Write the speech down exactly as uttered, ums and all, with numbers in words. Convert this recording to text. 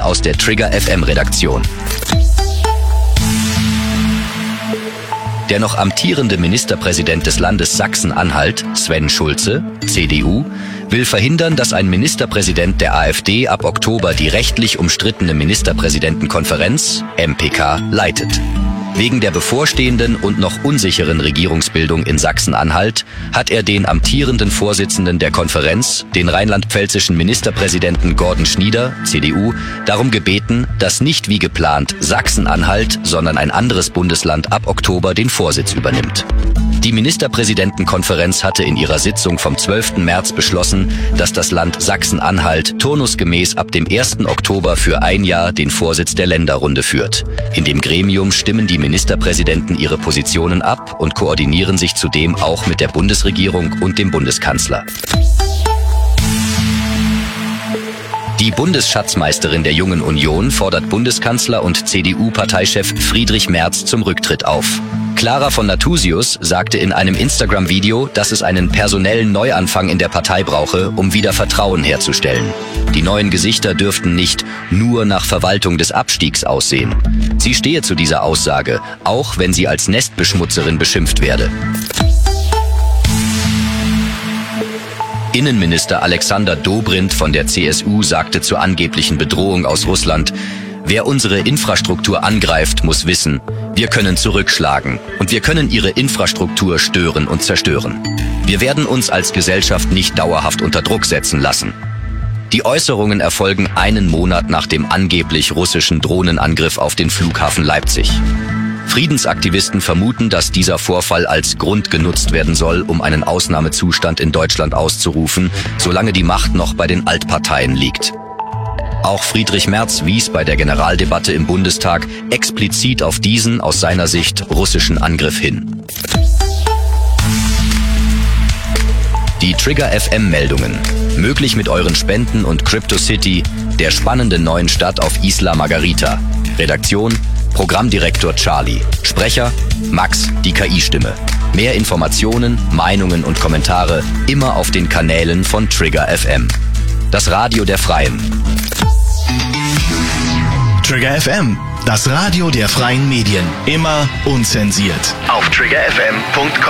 aus der Trigger F M Redaktion. Der noch amtierende Ministerpräsident des Landes Sachsen-Anhalt, Sven Schulze, C D U, will verhindern, dass ein Ministerpräsident der A f D ab Oktober die rechtlich umstrittene Ministerpräsidentenkonferenz, M P K, leitet. Wegen der bevorstehenden und noch unsicheren Regierungsbildung in Sachsen-Anhalt hat er den amtierenden Vorsitzenden der Konferenz, den rheinland-pfälzischen Ministerpräsidenten Gordon Schnieder, C D U, darum gebeten, dass nicht wie geplant Sachsen-Anhalt, sondern ein anderes Bundesland ab Oktober den Vorsitz übernimmt. Die Ministerpräsidentenkonferenz hatte in ihrer Sitzung vom zwölften März beschlossen, dass das Land Sachsen-Anhalt turnusgemäß ab dem ersten Oktober für ein Jahr den Vorsitz der Länderrunde führt. In dem Gremium stimmen die Ministerpräsidenten ihre Positionen ab und koordinieren sich zudem auch mit der Bundesregierung und dem Bundeskanzler. Die Bundesschatzmeisterin der Jungen Union fordert Bundeskanzler und C D U-Parteichef Friedrich Merz zum Rücktritt auf. Clara von Nathusius sagte in einem Instagram-Video, dass es einen personellen Neuanfang in der Partei brauche, um wieder Vertrauen herzustellen. Die neuen Gesichter dürften nicht nur nach Verwaltung des Abstiegs aussehen. Sie stehe zu dieser Aussage, auch wenn sie als Nestbeschmutzerin beschimpft werde. Innenminister Alexander Dobrindt von der C S U sagte zur angeblichen Bedrohung aus Russland: Wer unsere Infrastruktur angreift, muss wissen, wir können zurückschlagen und wir können ihre Infrastruktur stören und zerstören. Wir werden uns als Gesellschaft nicht dauerhaft unter Druck setzen lassen. Die Äußerungen erfolgen einen Monat nach dem angeblich russischen Drohnenangriff auf den Flughafen Leipzig. Friedensaktivisten vermuten, dass dieser Vorfall als Grund genutzt werden soll, um einen Ausnahmezustand in Deutschland auszurufen, solange die Macht noch bei den Altparteien liegt. Auch Friedrich Merz wies bei der Generaldebatte im Bundestag explizit auf diesen aus seiner Sicht russischen Angriff hin. Die Trigger F M-Meldungen. Möglich mit euren Spenden und CryptoCity, der spannenden neuen Stadt auf Isla Margarita. Redaktion: Programmdirektor Charlie. Sprecher: Max, die K I-Stimme. Mehr Informationen, Meinungen und Kommentare immer auf den Kanälen von Trigger F M. Das Radio der Freien. Trigger F M, das Radio der freien Medien. Immer unzensiert. Auf trigger f m punkt com